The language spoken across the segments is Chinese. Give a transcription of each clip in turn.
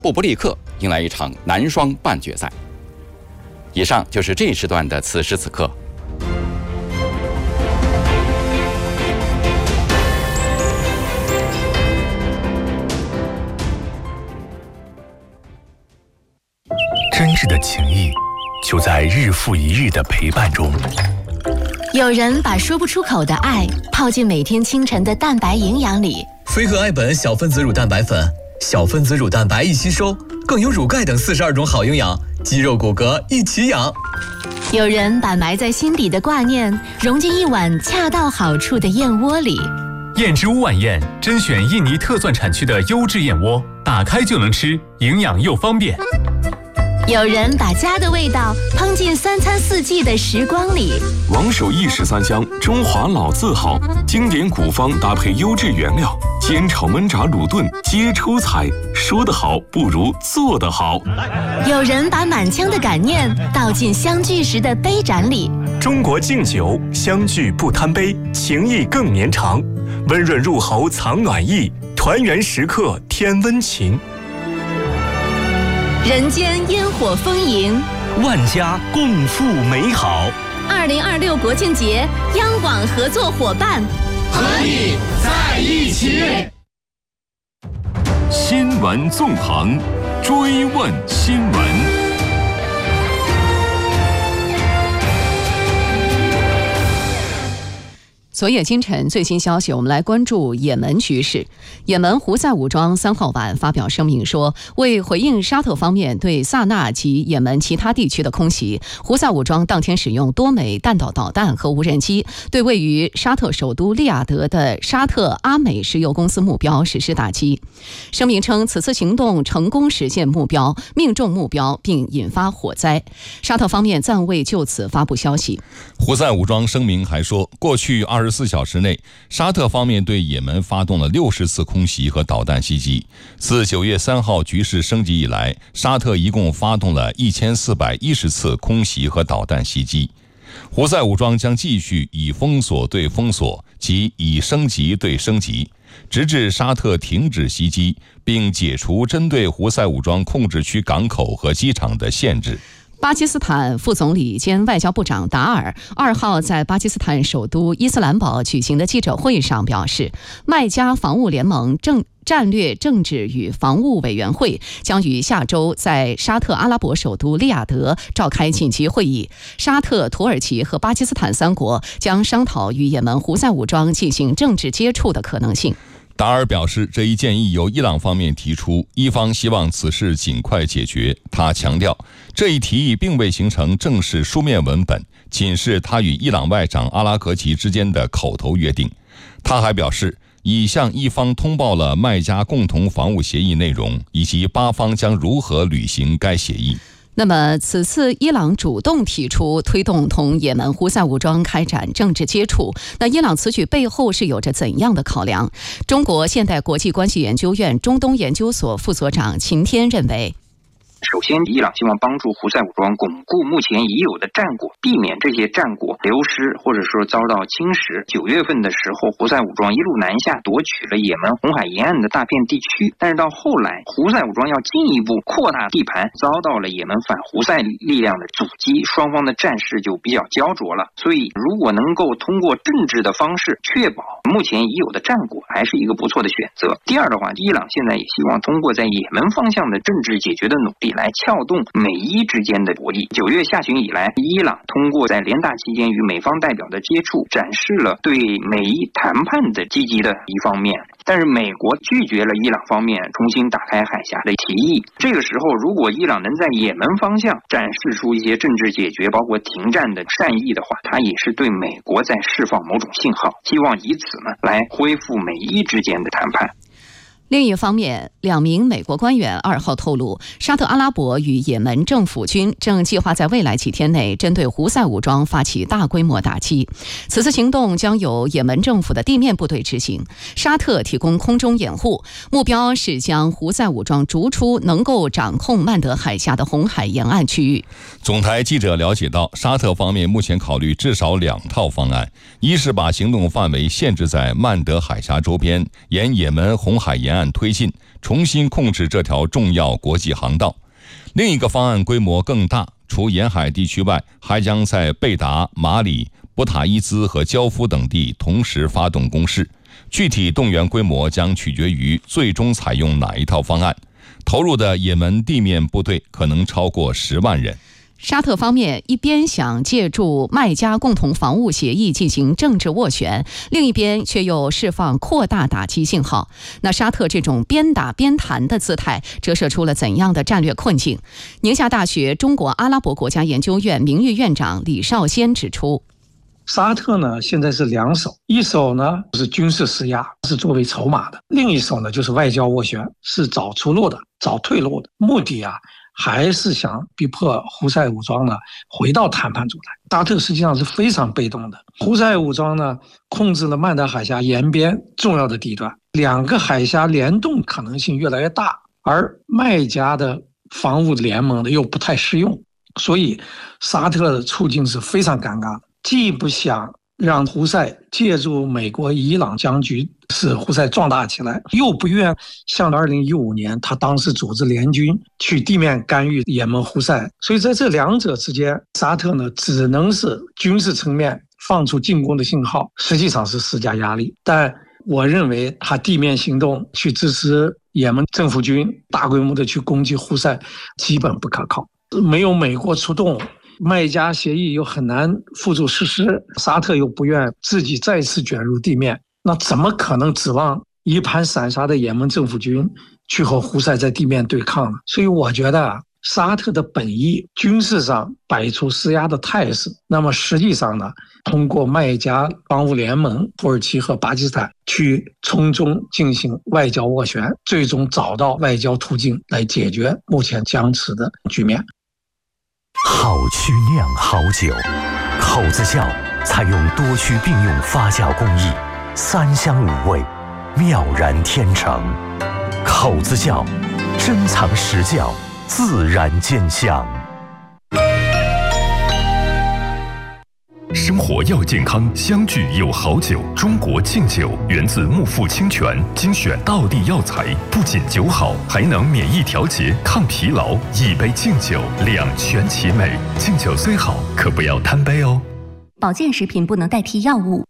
布布利克迎来一场男双半决赛。以上就是这一时段的此时此刻。 真挚的情谊就在日复一日的陪伴中。 有人把说不出口的爱泡进每天清晨的蛋白营养里。 飞鹤爱本小分子乳蛋白粉，小分子乳蛋白易吸收，更有乳钙等42种好营养，肌肉骨骼一起养。 有人把埋在心底的挂念融进一碗恰到好处的燕窝里。 燕之屋晚宴甄选印尼特钻产区的优质燕窝，打开就能吃，营养又方便。 有人把家的味道烹进3餐4季的时光里。 王守义13香，中华老字号，经典古方搭配优质原料，煎炒焖炸卤炖皆出彩。说得好不如做得好。 有人把满腔的感念倒进相聚时的杯盏里。 中国敬酒，相聚不贪杯，情谊更绵长。温润入喉藏暖意，团圆时刻添温情。 人间烟火丰盈， 万家共赴美好。 2026国庆节，央广合作伙伴和你在一起。 新闻纵横，追问新闻。 昨夜今晨最新消息，我们来关注也门局势。也门胡塞武装3号晚发表声明说，为回应沙特方面对萨那及也门其他地区的空袭，胡塞武装当天使用多枚弹道导弹和无人机，对位于沙特首都利雅得的沙特阿美石油公司目标实施打击。声明称，此次行动成功实现目标，命中目标，并引发火灾。沙特方面暂未就此发布消息。 胡塞武装声明还说，过去24小时内，沙特方面对也门发动了60次空袭和导弹袭击。自9月3号局势升级以来，沙特一共发动了1410次空袭和导弹袭击。胡塞武装将继续以封锁对封锁，即以升级对升级，直至沙特停止袭击，并解除针对胡塞武装控制区港口和机场的限制。 巴基斯坦副总理兼外交部长达尔2号在巴基斯坦首都伊斯兰堡举行的记者会上表示，麦加防务联盟战略政治与防务委员会将于下周在沙特阿拉伯首都利雅得召开紧急会议，沙特、土耳其和巴基斯坦3国将商讨与也门胡塞武装进行政治接触的可能性。 达尔表示，这一建议由伊朗方面提出，伊方希望此事尽快解决。他强调，这一提议并未形成正式书面文本，仅是他与伊朗外长阿拉格齐之间的口头约定。他还表示，已向伊方通报了麦加共同防务协议内容，以及巴方将如何履行该协议。 那么此次伊朗主动提出推动同也门胡塞武装开展政治接触，那伊朗此举背后是有着怎样的考量？中国现代国际关系研究院中东研究所副所长秦天认为， 首先，伊朗希望帮助胡塞武装巩固目前已有的战果，避免这些战果流失或者说遭到侵蚀。9月份的时候，胡塞武装一路南下，夺取了也门红海沿岸的大片地区。但是到后来，胡塞武装要进一步扩大地盘，遭到了也门反胡塞力量的阻击，双方的战事就比较焦灼了。所以，如果能够通过政治的方式确保目前已有的战果，还是一个不错的选择。第二的话，伊朗现在也希望通过在也门方向的政治解决的努力，来撬动美伊之间的博弈。9月下旬以来，伊朗通过在联大期间与美方代表的接触，展示了对美伊谈判的积极的一方面。但是美国拒绝了伊朗方面重新打开海峡的提议。这个时候，如果伊朗能在也门方向展示出一些政治解决，包括停战的善意的话，它也是对美国在释放某种信号，希望以此呢来恢复美伊之间的谈判。 另一方面，2名美国官员2号透露，沙特阿拉伯与也门政府军正计划在未来几天内针对胡塞武装发起大规模打击。此次行动将由也门政府的地面部队执行，沙特提供空中掩护，目标是将胡塞武装逐出能够掌控曼德海峡的红海沿岸区域。 总台记者了解到，沙特方面目前考虑至少2套方案，一是把行动范围限制在曼德海峡周边，沿也门红海沿岸推进， 重新控制这条重要国际航道。另一个方案规模更大，除沿海地区外，还将在贝达、马里、博塔伊兹和焦夫等地同时发动攻势。具体动员规模将取决于最终采用哪一套方案。投入的也门地面部队可能超过10万人。 沙特方面一边想借助麦加共同防务协议进行政治斡旋，另一边却又释放扩大打击信号。那沙特这种边打边谈的姿态折射出了怎样的战略困境？宁夏大学中国阿拉伯国家研究院名誉院长李绍先指出， 沙特呢现在是两手，一手呢是军事施压，是作为筹码的；另一手呢就是外交斡旋，是找出路的，找退路的。目的还是想逼迫胡塞武装呢回到谈判主台。沙特实际上是非常被动的，胡塞武装呢控制了曼德海峡沿边重要的地段，两个海峡联动可能性越来越大，而麦加的防务联盟又不太适用，所以沙特的处境是非常尴尬的，既不想让胡塞借助美国伊朗僵局使胡塞壮大起来，又不愿像2015年他当时组织联军去地面干预也门胡塞，所以在这两者之间，沙特呢只能是军事层面放出进攻的信号，实际上是施加压力。但我认为他地面行动去支持也门政府军大规模的去攻击胡塞基本不可靠，没有美国出动，麦加协议又很难付诸实施，沙特又不愿自己再次卷入地面，那怎么可能指望一盘散沙的也门政府军去和胡塞在地面对抗呢？所以我觉得沙特的本意军事上摆出施压的态势，那么实际上呢，通过麦加防务联盟、土耳其和巴基斯坦去从中进行外交斡旋，最终找到外交途径来解决目前僵持的局面。 好曲酿好酒，口子窖采用多区并用发酵工艺，3香5味，妙然天成。口子窖珍藏实窖，自然见香。 生活要健康，相聚有好酒。中国敬酒源自木富清泉，精选道地药材，不仅酒好，还能免疫调节、抗疲劳。一杯敬酒，两全其美。敬酒虽好，可不要贪杯哦。 保健食品不能代替药物。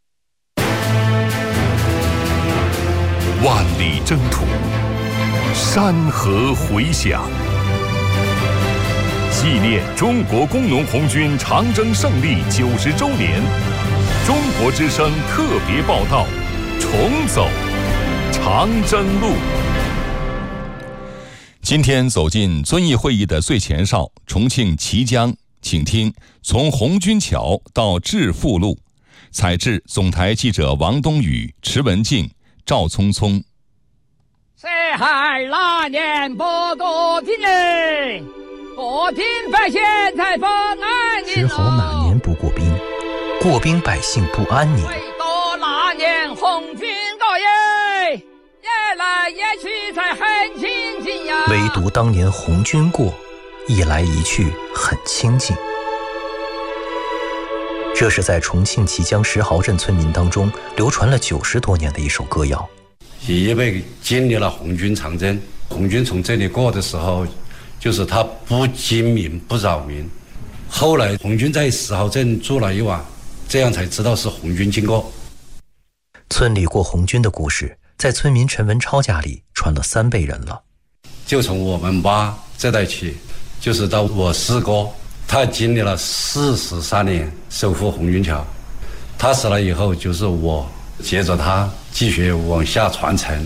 万里征途，山河回响。纪念中国工农红军长征胜利90周年，中国之声特别报道：重走长征路。 今天走进遵义会议的最前哨，重庆綦江，请听从红军桥到致富路。采制总台记者王东宇、池文静、赵聪聪。 谁还那年不多听嘞？不听百姓才不安宁。 时候哪年不过兵？过兵百姓不安宁。 唯独那年红军高耶，也来也去才很清静呀。 唯独当年红军过，一来一去很清静。这是在重庆綦江石壕镇村民当中流传了90多年的一首歌谣。 因为经历了红军长征，红军从这里过的时候，就是他不惊民不扰民。后来红军在石壕镇住了一晚，这样才知道是红军经过。 村里过红军的故事，在村民陈文超家里传了3辈人了。 就从我们妈这代起，就是到我四哥，他经历了43年守护红军桥。他死了以后，就是我接着他继续往下传承。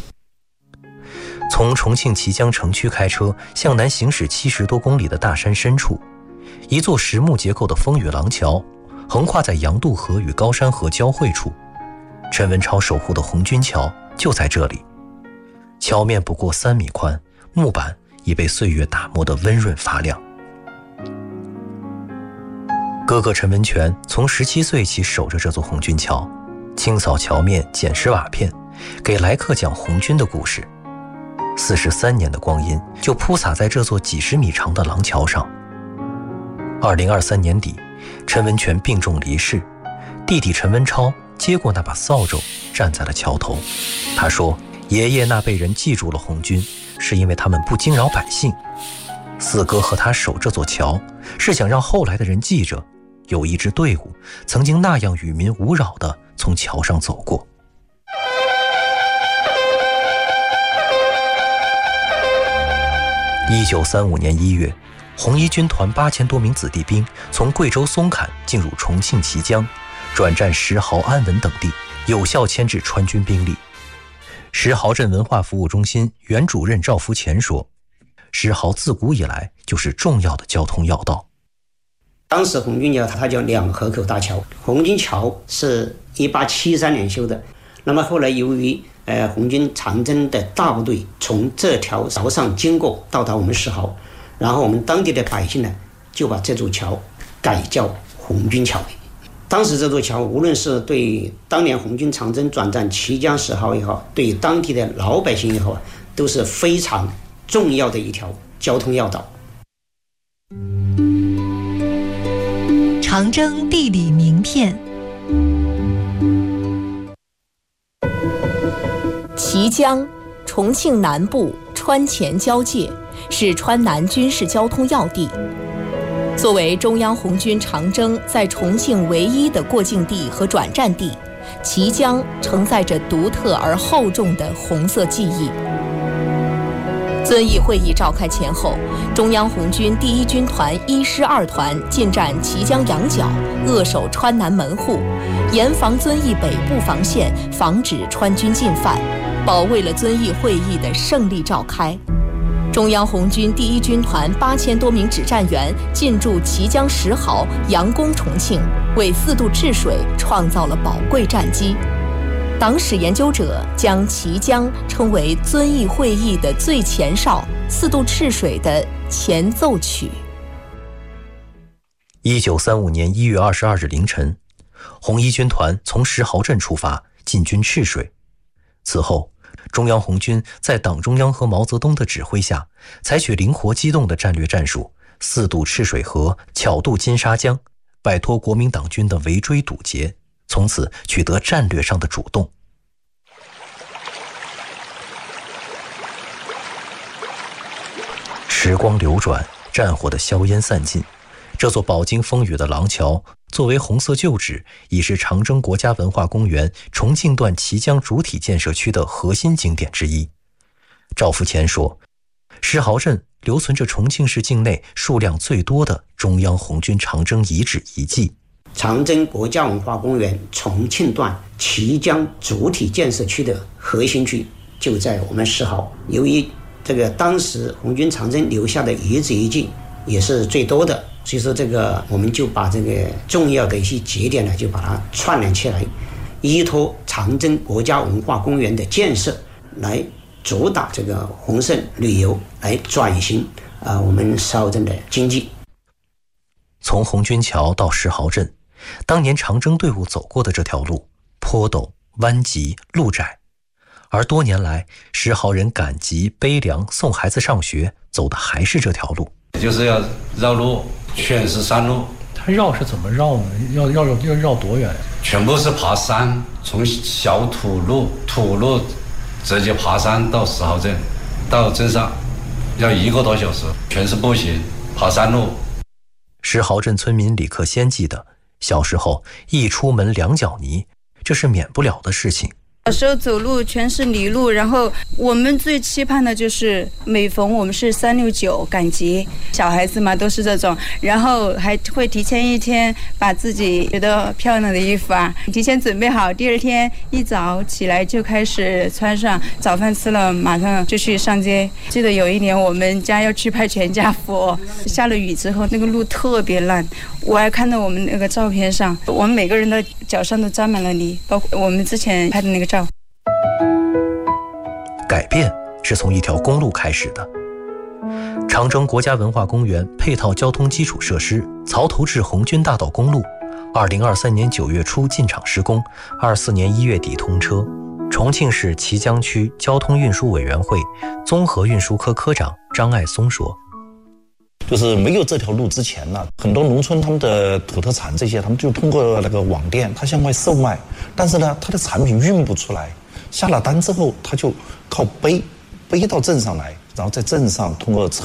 从重庆綦江城区开车向南行驶70多公里的大山深处，一座实木结构的风雨廊桥横跨在杨渡河与高山河交汇处。陈文超守护的红军桥就在这里。桥面不过3米宽，木板已被岁月打磨得温润发亮。哥哥陈文全从17岁起守着这座红军桥，清扫桥面、捡拾瓦片，给来客讲红军的故事。43年的光阴就铺洒在这座几十米长的廊桥上。2023年底，陈文全病重离世，弟弟陈文超接过那把扫帚，站在了桥头。他说： 爷爷那辈人记住了红军，是因为他们不惊扰百姓。四哥和他守这座桥，是想让后来的人记着，有一支队伍曾经那样与民无扰地从桥上走过。1935年1月，红一军团8000多名子弟兵从贵州松坎进入重庆綦江，转战石壕、安稳等地，有效牵制川军兵力。石壕镇文化服务中心原主任赵福前说，石壕自古以来就是重要的交通要道。 当时红军桥它叫两河口大桥，红军桥是1873年修的。那么后来由于红军长征的大部队从这条桥上经过，到达我们石壕，然后我们当地的百姓呢就把这座桥改叫红军桥。当时这座桥无论是对当年红军长征转战綦江石壕也好，对当地的老百姓也好，都是非常重要的一条交通要道。 长征地理名片。 綦江，重庆南部川黔交界，是川南军事交通要地。作为中央红军长征在重庆唯一的过境地和转战地，綦江承载着独特而厚重的红色记忆。遵义会议召开前后，中央红军第1军团1师2团进占綦江羊角，扼守川南门户，严防遵义北部防线，防止川军进犯，保卫了遵义会议的胜利召开。中央红军第1军团8000多名指战员进驻綦江石壕，佯攻重庆，为4渡治水创造了宝贵战机。党史研究者将綦江称为遵义会议的最前哨，4渡治水的前奏曲。 1935年1月22日凌晨，红一军团从石壕镇出发，进军赤水。此后，中央红军在党中央和毛泽东的指挥下，采取灵活机动的战略战术，4渡赤水河，巧渡金沙江，摆脱国民党军的围追堵截，从此取得战略上的主动。时光流转，战火的硝烟散尽，这座饱经风雨的廊桥，作为红色旧址，已是长征国家文化公园重庆段綦江主体建设区的核心景点之一。赵福前说，石壕镇留存着重庆市境内数量最多的中央红军长征遗址遗迹。 长征国家文化公园重庆段綦江主体建设区的核心区就在我们石壕。由于这个当时红军长征留下的遗址遗迹也是最多的，所以说这个我们就把这个重要的一些节点呢，就把它串联起来，依托长征国家文化公园的建设来主打这个红色旅游，来转型我们石壕镇的经济。 从红军桥到石壕镇，当年长征队伍走过的这条路坡陡弯急路窄，而多年来石壕人赶集背粮送孩子上学走的还是这条路， 就是要绕路，全是山路。 它绕是怎么绕呢？要绕多远？ 全部是爬山，从小土路直接爬山到石壕镇，到镇上要1个多小时，全是步行爬山路。 石壕镇村民李克先记得，小时候一出门2脚泥，这是免不了的事情。 小时候走路全是泥路，然后我们最期盼的就是每逢我们是369赶集，小孩子嘛都是这种，然后还会提前1天把自己觉得漂亮的衣服提前准备好，第2天一早起来就开始穿上，早饭吃了马上就去上街。记得有一年我们家要去拍全家福，下了雨之后那个路特别烂，我还看到我们那个照片上，我们每个人的脚上都沾满了泥，包括我们之前拍的那个照。 改变是从一条公路开始的。长征国家文化公园配套交通基础设施曹头至红军大道公路，2023年9月初进场施工，24年1月底通车。重庆市綦江区交通运输委员会综合运输科科长张爱松说， 就是没有这条路之前呢，很多农村他们的土特产这些，他们就通过那个网店，他向外售卖，但是呢，他的产品运不出来， 下了单之后，他就靠背到镇上来，然后在镇上通过